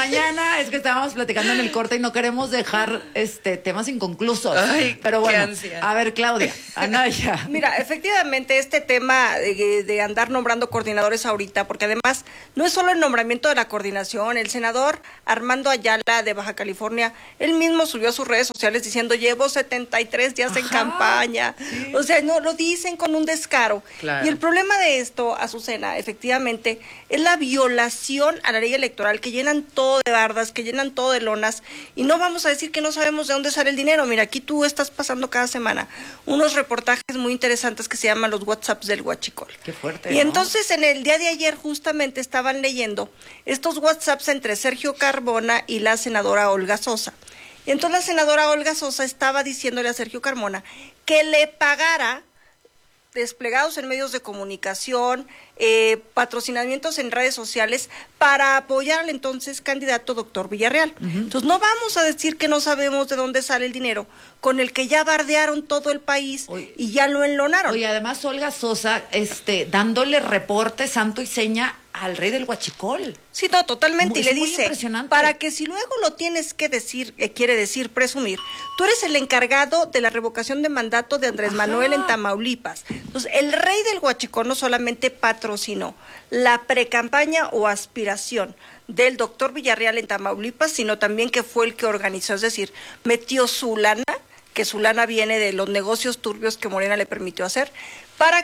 mañana es que estábamos platicando en el corte y no queremos dejar temas inconclusos. Ay, pero bueno, ansia. a ver, Claudia, Anaya. Mira, efectivamente, este tema de andar nombrando coordinadores ahorita, porque además no es solo el nombramiento de la coordinación, el senador Armando Ayala de Baja California, él mismo subió a sus redes sociales diciendo, llevo 73 días en campaña. Sí. O sea, no lo dicen con un descaro. Claro. Y el problema de esto, Azucena, efectivamente, es la violación a la ley electoral, que llenan todo de bardas, que llenan todo de lonas, y no vamos a decir que no sabemos de dónde sale el dinero. Mira, aquí tú estás pasando cada semana unos reportajes muy interesantes que se llaman los WhatsApps del Huachicol. Qué fuerte, Y ¿no? entonces en el día de ayer justamente estaban leyendo estos WhatsApps entre Sergio Carmona y la senadora Olga Sosa. Y entonces la senadora Olga Sosa estaba diciéndole a Sergio Carmona que le pagara desplegados en medios de comunicación, patrocinamientos en redes sociales para apoyar al entonces candidato doctor Villarreal. Entonces no vamos a decir que no sabemos de dónde sale el dinero con el que ya bardearon todo el país y ya lo enlonaron. Oye, además Olga Sosa, dándole reporte santo y seña al rey del Huachicol. Sí, no, totalmente. Es y le muy dice, impresionante. para que si luego lo tienes que decir, quiere decir presumir, tú eres el encargado de la revocación de mandato de Andrés Manuel en Tamaulipas. Entonces, el rey del Huachicol no solamente patrocinó la precampaña o aspiración del doctor Villarreal en Tamaulipas, sino también que fue el que organizó, es decir, metió su lana, que su lana viene de los negocios turbios que Morena le permitió hacer, para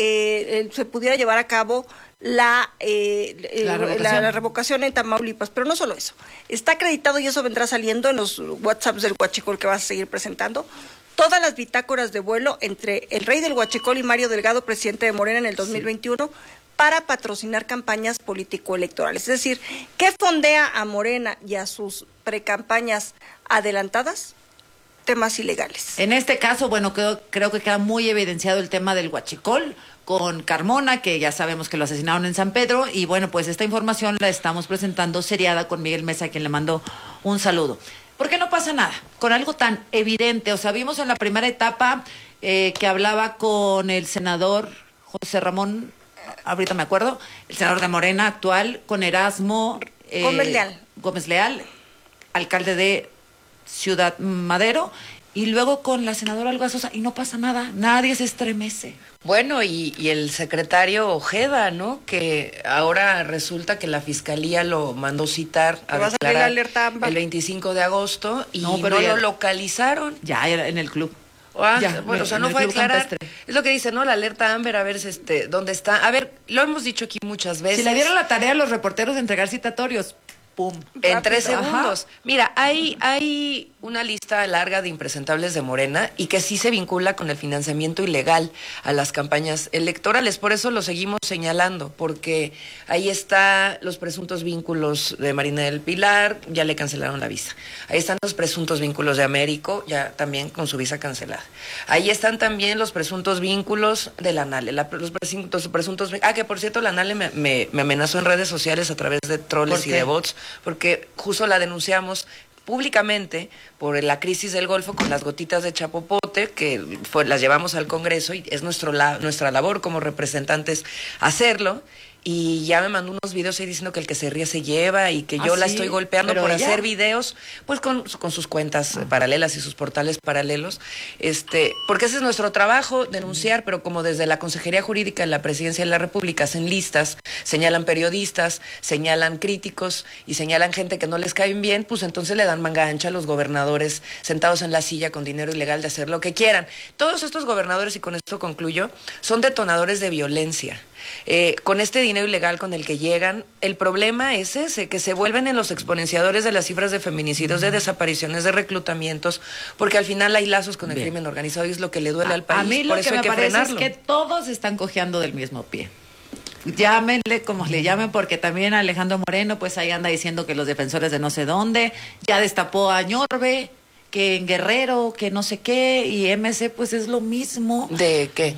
que se pudiera llevar a cabo la revocación en Tamaulipas. Pero no solo eso, está acreditado, y eso vendrá saliendo en los WhatsApps del Huachicol que vas a seguir presentando, todas las bitácoras de vuelo entre el rey del Huachicol y Mario Delgado, presidente de Morena en el 2021, sí, para patrocinar campañas político-electorales. Es decir, ¿qué fondea a Morena y a sus precampañas adelantadas? Temas ilegales. En este caso, bueno, creo que queda muy evidenciado el tema del Huachicol con Carmona, que ya sabemos que lo asesinaron en San Pedro, y bueno, pues esta información la estamos presentando seriada con Miguel Mesa, a quien le mando un saludo. ¿Por qué no pasa nada con algo tan evidente? O sea, vimos en la primera etapa que hablaba con el senador José Ramón, ahorita me acuerdo, el senador de Morena actual, con Erasmo Gómez Leal, alcalde de Ciudad Madero, y luego con la senadora Olga Sosa, y no pasa nada, nadie se estremece. Bueno, y el secretario Ojeda, ¿no? Que ahora resulta que la fiscalía lo mandó citar a declarar el 25 de agosto y no lo localizaron. Ya en el club. Bueno, o sea, no fue a declarar. Es lo que dice, ¿no? La alerta Amber, a ver dónde está. A ver, lo hemos dicho aquí muchas veces. Si le dieron la tarea a los reporteros de entregar citatorios, ¡pum! En 3 segundos. Ajá. Mira, hay una lista larga de impresentables de Morena y que sí se vincula con el financiamiento ilegal a las campañas electorales. Por eso lo seguimos señalando, porque ahí está los presuntos vínculos de Marina del Pilar, ya le cancelaron la visa. Ahí están los presuntos vínculos de Américo, ya también con su visa cancelada. Ahí están también los presuntos vínculos de la Nale, los presuntos... que por cierto la Nale me amenazó en redes sociales a través de troles y de bots, porque justo la denunciamos públicamente por la crisis del Golfo con las gotitas de chapopote, que las llevamos al Congreso y es nuestra labor como representantes hacerlo. Y ya me mandó unos videos ahí diciendo que el que se ríe se lleva y que yo la estoy golpeando por hacer videos, pues con sus cuentas paralelas y sus portales paralelos, porque ese es nuestro trabajo, denunciar, pero como desde la Consejería Jurídica de la Presidencia de la República hacen listas, señalan periodistas, señalan críticos y señalan gente que no les caen bien, pues entonces le dan manga ancha a los gobernadores sentados en la silla con dinero ilegal de hacer lo que quieran. Todos estos gobernadores, y con esto concluyo, son detonadores de violencia. Con este dinero ilegal con el que llegan, el problema es ese, que se vuelven en los exponenciadores de las cifras de feminicidios, de desapariciones, de reclutamientos, porque al final hay lazos con el crimen organizado y es lo que le duele al país. A mí lo que me parece es que todos están cojeando del mismo pie. Llámenle como le llamen, porque también Alejandro Moreno pues ahí anda diciendo que los defensores de no sé dónde, ya destapó a Ñorbe, que en Guerrero, que no sé qué, y MC pues es lo mismo. ¿De qué?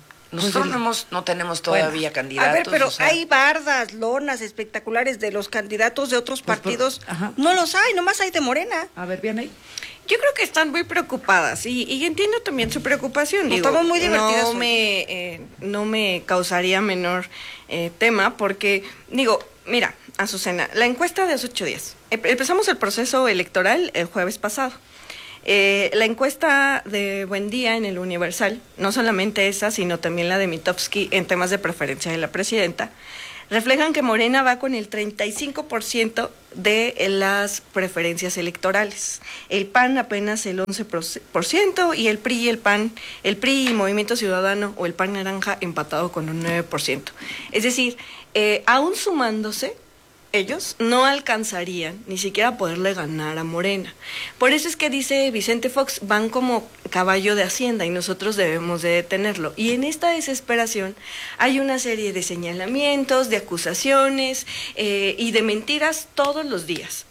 Nosotros no tenemos todavía candidatos. A ver, pero hay bardas, lonas espectaculares de los candidatos de otros partidos. No los hay, nomás hay de Morena. A ver, bien ahí. Yo creo que están muy preocupadas y entiendo también su preocupación. Estamos muy divertidas. No me causaría menor tema porque, mira, Azucena, la encuesta de hace 8 días. Empezamos el proceso electoral el jueves pasado. La encuesta de Buen Día en el Universal, no solamente esa, sino también la de Mitofsky en temas de preferencia de la presidenta, reflejan que Morena va con el 35% de las preferencias electorales. El PAN apenas el 11% y el PRI y el PAN, el PRI y Movimiento Ciudadano o el PAN Naranja empatado con un 9%. Es decir, aún sumándose, ellos no alcanzarían ni siquiera a poderle ganar a Morena. Por eso es que dice Vicente Fox, van como caballo de Hacienda y nosotros debemos de detenerlo. Y en esta desesperación hay una serie de señalamientos, de acusaciones y de mentiras todos los días.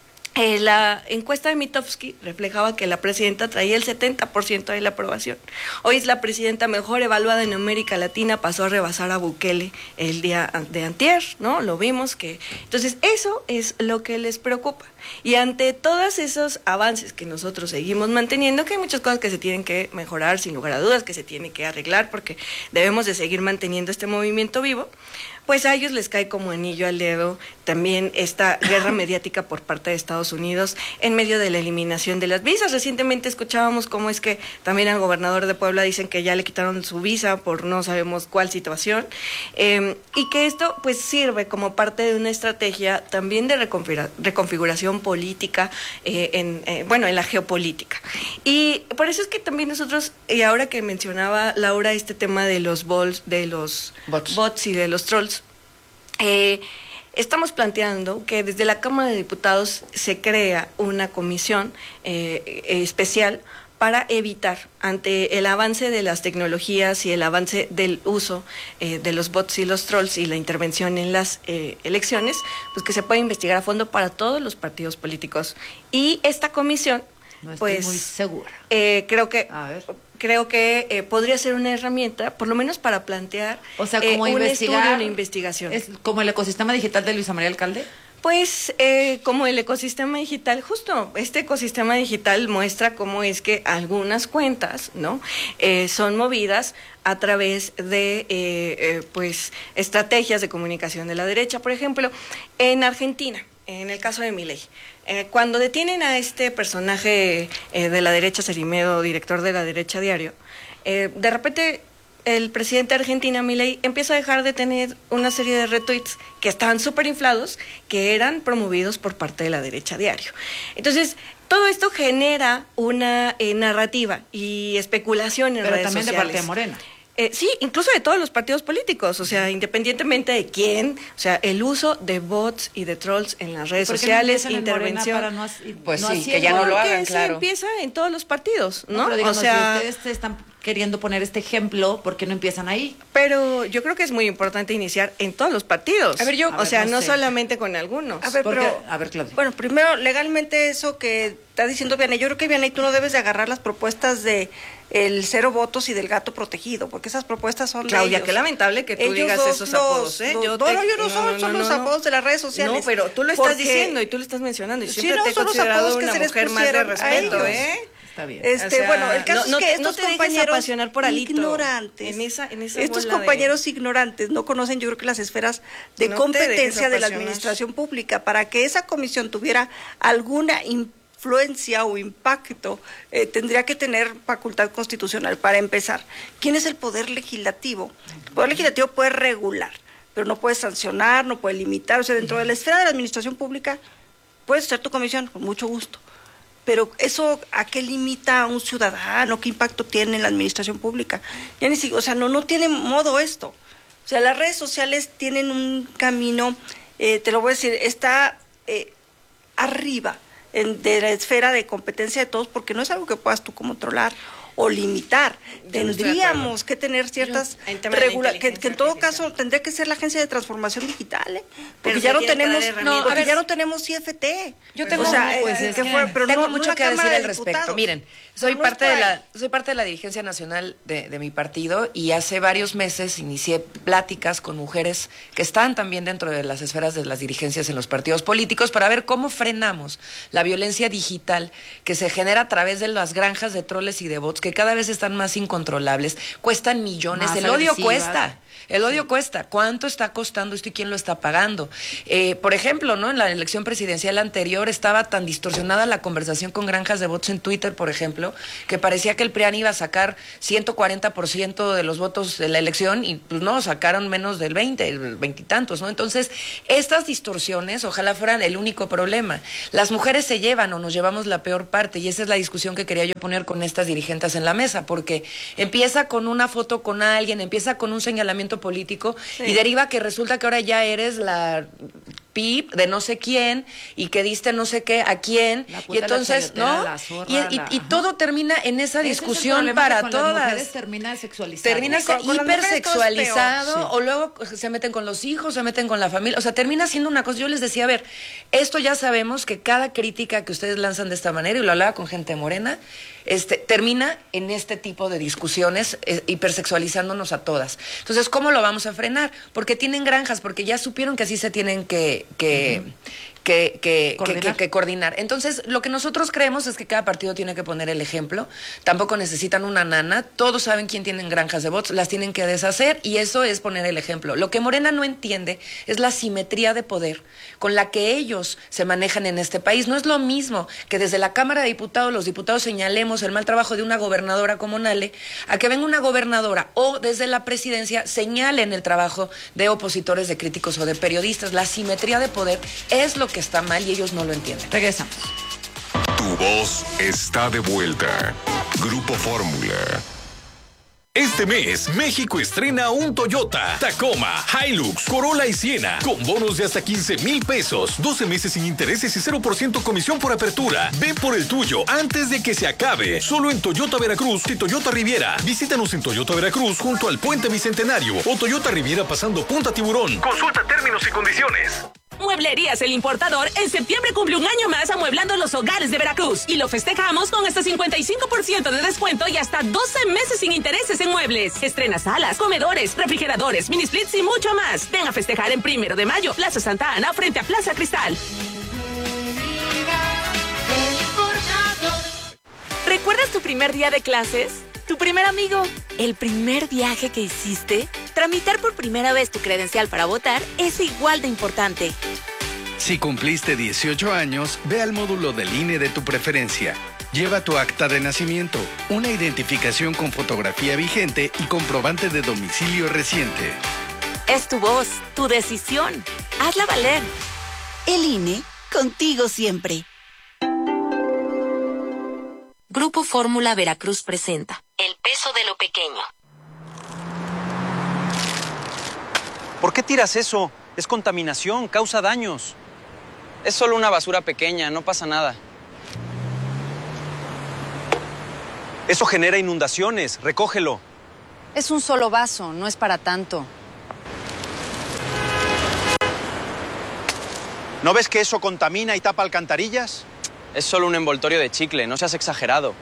La encuesta de Mitofsky reflejaba que la presidenta traía el 70% de la aprobación. Hoy es la presidenta mejor evaluada en América Latina, pasó a rebasar a Bukele el día de antier, ¿no? Lo vimos que... Entonces, eso es lo que les preocupa. Y ante todos esos avances que nosotros seguimos manteniendo, que hay muchas cosas que se tienen que mejorar, sin lugar a dudas, que se tienen que arreglar, porque debemos de seguir manteniendo este movimiento vivo, pues a ellos les cae como anillo al dedo también esta guerra mediática por parte de Estados Unidos en medio de la eliminación de las visas. Recientemente escuchábamos cómo es que también al gobernador de Puebla dicen que ya le quitaron su visa por no sabemos cuál situación, y que esto pues sirve como parte de una estrategia también de reconfiguración política en la geopolítica. Y por eso es que también nosotros, y ahora que mencionaba Laura este tema de los bots y de los trolls, estamos planteando que desde la Cámara de Diputados se crea una comisión especial para evitar, ante el avance de las tecnologías y el avance del uso de los bots y los trolls y la intervención en las elecciones, pues que se pueda investigar a fondo para todos los partidos políticos. Y esta comisión, no estoy pues, muy segura. Creo que podría ser una herramienta, por lo menos para plantear como un investigar, estudio, una investigación. ¿Es como el ecosistema digital de Luisa María Alcalde? Pues como el ecosistema digital, justo este ecosistema digital muestra cómo es que algunas cuentas, ¿no? Son movidas a través de pues estrategias de comunicación de la derecha. Por ejemplo, en Argentina, en el caso de Milei, cuando detienen a este personaje de la derecha, Cerimedo, director de La Derecha Diario, de repente el presidente de Argentina, Milei, empieza a dejar de tener una serie de retweets que estaban súper inflados, que eran promovidos por parte de La Derecha Diario. Entonces, todo esto genera una narrativa y especulación en redes sociales. Pero también de parte de Morena. Sí, incluso de todos los partidos políticos, o sea, independientemente de quién, o sea, el uso de bots y de trolls en las redes sociales, intervención. Que ya no lo hagan, claro. Se empieza en todos los partidos, ¿no? Pero digamos, si ustedes están queriendo poner este ejemplo, ¿por qué no empiezan ahí? Pero yo creo que es muy importante iniciar en todos los partidos. No solamente con algunos. A ver, Claudia. Bueno, primero, legalmente eso que está diciendo Vianey, yo creo que Vianey, tú no debes de agarrar las propuestas de el 0 votos y del gato protegido, porque esas propuestas son Claudia, de ellos. Qué lamentable que tú digas esos apodos, ¿eh? Son los apodos de las redes sociales. No, pero tú lo estás diciendo y tú lo estás mencionando. Y siempre te he son los considerado apodos que una se les mujer más de respeto, ¿eh? Está bien. El caso es que estos compañeros ignorantes, estos compañeros ignorantes no conocen, yo creo que las esferas de competencia de la administración pública. Para que esa comisión tuviera alguna influencia o impacto, tendría que tener facultad constitucional. Para empezar, ¿quién es el poder legislativo? El poder legislativo puede regular, pero no puede sancionar, no puede limitar. O sea, dentro de la esfera de la administración pública puedes hacer tu comisión con mucho gusto. Pero eso, ¿a qué limita a un ciudadano? ¿Qué impacto tiene en la administración pública? Ya ni siquiera, o sea, no tiene modo esto. O sea, las redes sociales tienen un camino, te lo voy a decir, está arriba de la esfera de competencia de todos, porque no es algo que puedas tú controlar o limitar. Tendríamos que tener ciertas regulaciones, que en todo caso tendría que ser la Agencia de Transformación Digital, porque ya no tenemos CFT. Yo tengo, pero tengo no mucho que decir al respecto. Miren, soy No parte de la dirigencia nacional de mi partido, y hace varios meses inicié pláticas con mujeres que están también dentro de las esferas de las dirigencias en los partidos políticos para ver cómo frenamos la violencia digital que se genera a través de las granjas de troles y de bots que cada vez están más incontrolables, cuestan millones. Más El odio agresivas. cuesta. El odio cuesta. ¿Cuánto está costando esto y quién lo está pagando? Por ejemplo, ¿no? En la elección presidencial anterior estaba tan distorsionada la conversación con granjas de votos en Twitter, por ejemplo, que parecía que el PRIAN iba a sacar 140% de los votos de la elección y pues no, sacaron menos del 20, el 20 y tantos, ¿no? Entonces, estas distorsiones ojalá fueran el único problema. Las mujeres se llevan o nos llevamos la peor parte y esa es la discusión que quería yo poner con estas dirigentes en la mesa, porque empieza con una foto con alguien, empieza con un señalamiento político y deriva que resulta que ahora ya eres la PIP de no sé quién y que diste no sé qué a quién y entonces no y todo termina en esa discusión para todas. Las mujeres termina sexualizado. Termina hipersexualizado o luego se meten con los hijos, se meten con la familia, o sea, termina siendo una cosa. Yo les decía, a ver, esto ya sabemos que cada crítica que ustedes lanzan de esta manera, y lo hablaba con gente morena, termina en este tipo de discusiones, hipersexualizándonos a todas. Entonces, ¿cómo lo vamos a frenar? Porque tienen granjas, porque ya supieron que así se tienen que coordinar. Entonces, lo que nosotros creemos es que cada partido tiene que poner el ejemplo. Tampoco necesitan una nana. Todos saben quién tienen granjas de bots, las tienen que deshacer y eso es poner el ejemplo. Lo que Morena no entiende es la simetría de poder con la que ellos se manejan en este país. No es lo mismo que desde la Cámara de Diputados los diputados señalemos el mal trabajo de una gobernadora como Nale, a que venga una gobernadora o desde la presidencia señalen el trabajo de opositores, de críticos o de periodistas. La simetría de poder es lo que está mal y ellos no lo entienden. Regresamos. Tu voz está de vuelta. Grupo Fórmula. Este mes, México estrena un Toyota, Tacoma, Hilux, Corolla y Siena, con bonos de hasta 15,000 pesos, 12 meses sin intereses y 0% comisión por apertura. Ve por el tuyo antes de que se acabe. Solo en Toyota Veracruz y Toyota Riviera. Visítanos en Toyota Veracruz junto al Puente Bicentenario o Toyota Riviera pasando Punta Tiburón. Consulta términos y condiciones. Mueblerías El Importador en septiembre cumple un año más amueblando los hogares de Veracruz y lo festejamos con hasta 55% de descuento y hasta 12 meses sin intereses en muebles. Estrena salas, comedores, refrigeradores, mini splits y mucho más. Ven a festejar en 1 de mayo, Plaza Santa Ana, frente a Plaza Cristal. ¿Recuerdas tu primer día de clases? ¿Tu primer amigo? ¿El primer viaje que hiciste? Tramitar por primera vez tu credencial para votar es igual de importante. Si cumpliste 18 años, ve al módulo del INE de tu preferencia. Lleva tu acta de nacimiento, una identificación con fotografía vigente y comprobante de domicilio reciente. Es tu voz, tu decisión. Hazla valer. El INE, contigo siempre. Grupo Fórmula Veracruz presenta El peso de lo pequeño. ¿Por qué tiras eso? Es contaminación, causa daños. Es solo una basura pequeña, no pasa nada. Eso genera inundaciones, recógelo. Es un solo vaso, no es para tanto. ¿No ves que eso contamina y tapa alcantarillas? Es solo un envoltorio de chicle, no seas exagerado.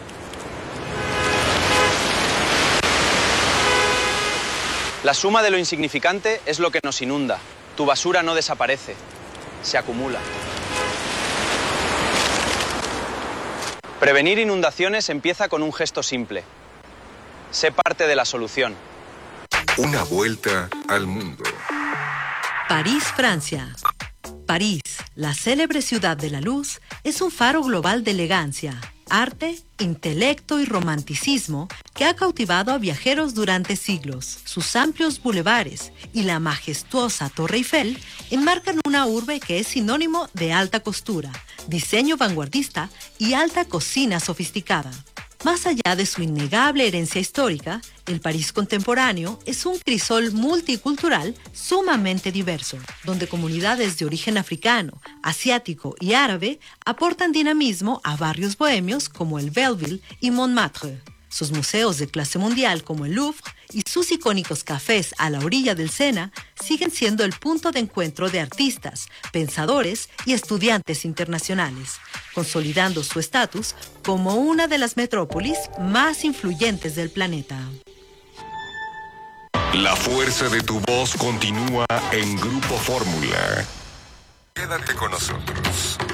La suma de lo insignificante es lo que nos inunda. Tu basura no desaparece, se acumula. Prevenir inundaciones empieza con un gesto simple. Sé parte de la solución. Una vuelta al mundo. París, Francia. París, la célebre ciudad de la luz, es un faro global de elegancia, arte, intelecto y romanticismo que ha cautivado a viajeros durante siglos. Sus amplios bulevares y la majestuosa Torre Eiffel enmarcan una urbe que es sinónimo de alta costura, diseño vanguardista y alta cocina sofisticada. Más allá de su innegable herencia histórica, el París contemporáneo es un crisol multicultural sumamente diverso, donde comunidades de origen africano, asiático y árabe aportan dinamismo a barrios bohemios como el Belleville y Montmartre. Sus museos de clase mundial como el Louvre y sus icónicos cafés a la orilla del Sena siguen siendo el punto de encuentro de artistas, pensadores y estudiantes internacionales, consolidando su estatus como una de las metrópolis más influyentes del planeta. La fuerza de tu voz continúa en Grupo Fórmula. Quédate con nosotros.